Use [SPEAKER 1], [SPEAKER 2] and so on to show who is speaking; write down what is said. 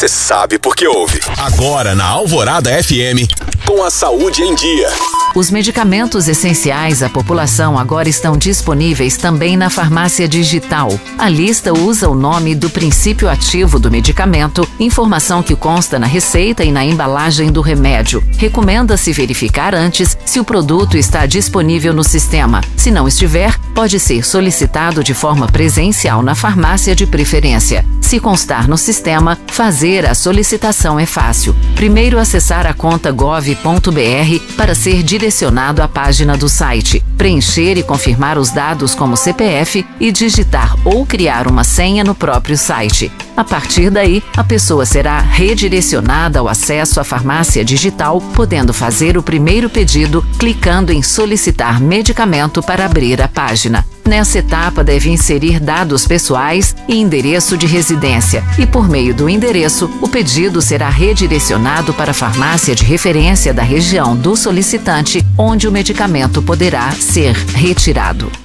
[SPEAKER 1] você sabe porque ouve. Agora na Alvorada FM, com a saúde em dia.
[SPEAKER 2] Os medicamentos essenciais à população agora estão disponíveis também na farmácia digital. A lista usa o nome do princípio ativo do medicamento, informação que consta na receita e na embalagem do remédio. Recomenda-se verificar antes se o produto está disponível no sistema. Se não estiver, pode ser solicitado de forma presencial na farmácia de preferência. Se constar no sistema, fazer a solicitação é fácil. Primeiro acessar a conta gov.br para ser direcionado à página do site, preencher e confirmar os dados como CPF e digitar ou criar uma senha no próprio site. A partir daí, a pessoa será redirecionada ao acesso à farmácia digital, podendo fazer o primeiro pedido clicando em solicitar medicamento para abrir a página. Nessa etapa, deve inserir dados pessoais e endereço de residência. E por meio do endereço, o pedido será redirecionado para a farmácia de referência da região do solicitante, onde o medicamento poderá ser retirado.